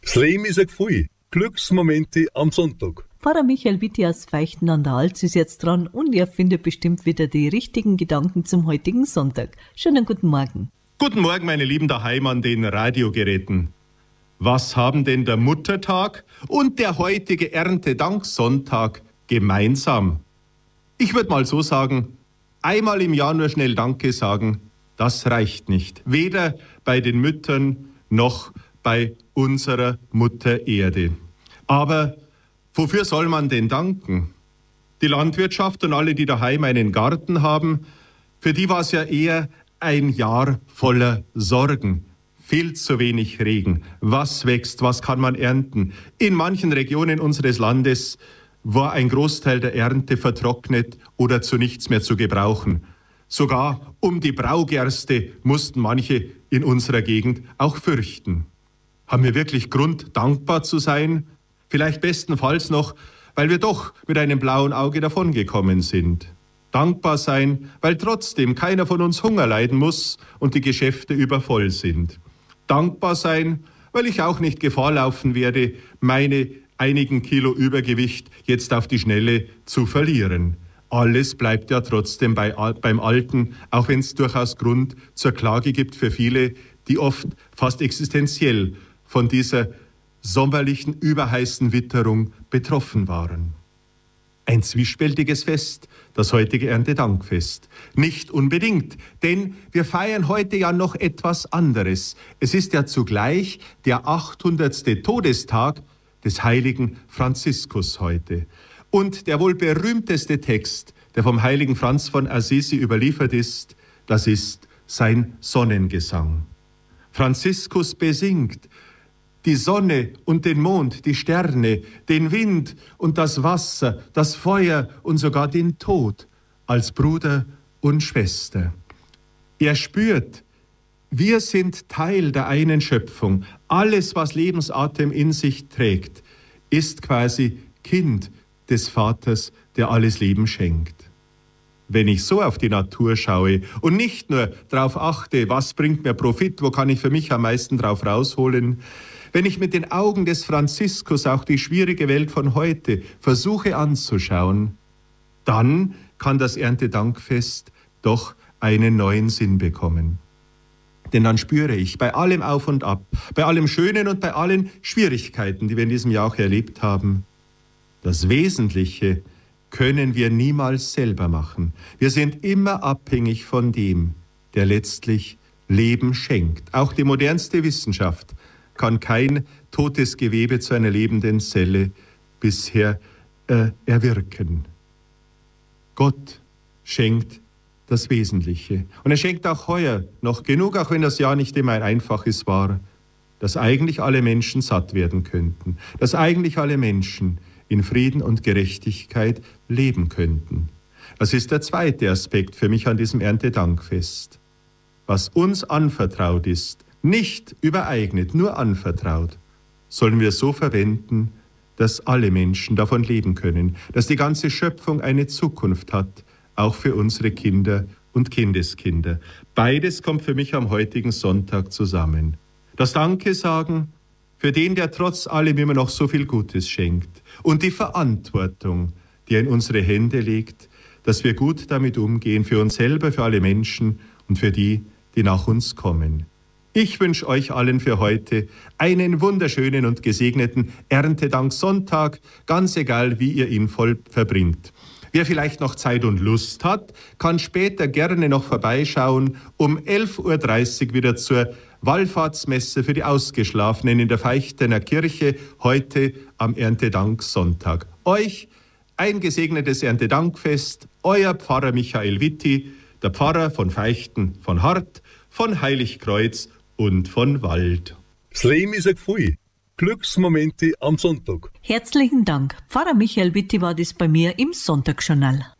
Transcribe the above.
Das Leben ist ein Gefühl. Glücksmomente am Sonntag. Pfarrer Michael Witti aus Feichten an der Alz ist jetzt dran und er findet bestimmt wieder die richtigen Gedanken zum heutigen Sonntag. Schönen guten Morgen. Guten Morgen, meine Lieben daheim an den Radiogeräten. Was haben denn der Muttertag und der heutige Erntedanksonntag gemeinsam? Ich würde mal so sagen, einmal im Jahr nur schnell Danke sagen, das reicht nicht. Weder bei den Müttern noch bei unserer Mutter Erde. Aber wofür soll man denn danken? Die Landwirtschaft und alle, die daheim einen Garten haben, für die war es ja eher ein Jahr voller Sorgen. Viel zu wenig Regen. Was wächst, was kann man ernten? In manchen Regionen unseres Landes war ein Großteil der Ernte vertrocknet oder zu nichts mehr zu gebrauchen. Sogar um die Braugerste mussten manche in unserer Gegend auch fürchten. Haben wir wirklich Grund, dankbar zu sein? Vielleicht bestenfalls noch, weil wir doch mit einem blauen Auge davongekommen sind. Dankbar sein, weil trotzdem keiner von uns Hunger leiden muss und die Geschäfte übervoll sind. Dankbar sein, weil ich auch nicht Gefahr laufen werde, meine einigen Kilo Übergewicht jetzt auf die Schnelle zu verlieren. Alles bleibt ja trotzdem beim Alten, auch wenn es durchaus Grund zur Klage gibt für viele, die oft fast existenziell von dieser sommerlichen, überheißen Witterung betroffen waren. Ein zwiespältiges Fest, das heutige Erntedankfest. Nicht unbedingt, denn wir feiern heute ja noch etwas anderes. Es ist ja zugleich der 800. Todestag des heiligen Franziskus heute. Und der wohl berühmteste Text, der vom heiligen Franz von Assisi überliefert ist, das ist sein Sonnengesang. Franziskus besingt die Sonne und den Mond, die Sterne, den Wind und das Wasser, das Feuer und sogar den Tod als Bruder und Schwester. Er spürt, wir sind Teil der einen Schöpfung. Alles, was Lebensatem in sich trägt, ist quasi Kind des Vaters, der alles Leben schenkt. Wenn ich so auf die Natur schaue und nicht nur darauf achte, was bringt mir Profit, wo kann ich für mich am meisten drauf rausholen, wenn ich mit den Augen des Franziskus auch die schwierige Welt von heute versuche anzuschauen, dann kann das Erntedankfest doch einen neuen Sinn bekommen. Denn dann spüre ich bei allem Auf und Ab, bei allem Schönen und bei allen Schwierigkeiten, die wir in diesem Jahr auch erlebt haben, das Wesentliche können wir niemals selber machen. Wir sind immer abhängig von dem, der letztlich Leben schenkt. Auch die modernste Wissenschaft kann kein totes Gewebe zu einer lebenden Zelle bisher erwirken. Gott schenkt das Wesentliche. Und er schenkt auch heuer noch genug, auch wenn das Jahr nicht immer ein einfaches war, dass eigentlich alle Menschen satt werden könnten, dass eigentlich alle Menschen in Frieden und Gerechtigkeit leben könnten. Das ist der zweite Aspekt für mich an diesem Erntedankfest. Was uns anvertraut ist, nicht übereignet, nur anvertraut, sollen wir so verwenden, dass alle Menschen davon leben können, dass die ganze Schöpfung eine Zukunft hat, auch für unsere Kinder und Kindeskinder. Beides kommt für mich am heutigen Sonntag zusammen. Das Danke sagen für den, der trotz allem immer noch so viel Gutes schenkt, und die Verantwortung, die er in unsere Hände legt, dass wir gut damit umgehen, für uns selber, für alle Menschen und für die, die nach uns kommen. Ich wünsche euch allen für heute einen wunderschönen und gesegneten Erntedanksonntag, ganz egal, wie ihr ihn voll verbringt. Wer vielleicht noch Zeit und Lust hat, kann später gerne noch vorbeischauen, um 11.30 Uhr wieder zur Wallfahrtsmesse für die Ausgeschlafenen in der Feichtener Kirche, heute am Erntedanksonntag. Euch ein gesegnetes Erntedankfest, euer Pfarrer Michael Witti, der Pfarrer von Feichten, von Hart, von Heiligkreuz und von Wald. Das Leben ist ein Gefühl. Glücksmomente am Sonntag. Herzlichen Dank. Pfarrer Michael Witti war das bei mir im Sonntagsjournal.